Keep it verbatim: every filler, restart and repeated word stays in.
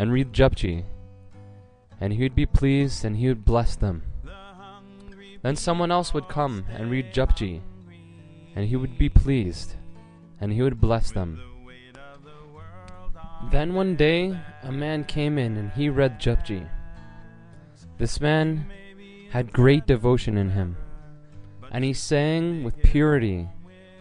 and read Japji, and he would be pleased and he would bless them. Then someone else would come and read Japji, and he would be pleased and he would bless them. Then one day a man came in and he read Japji. This man had great devotion in him, and he sang with purity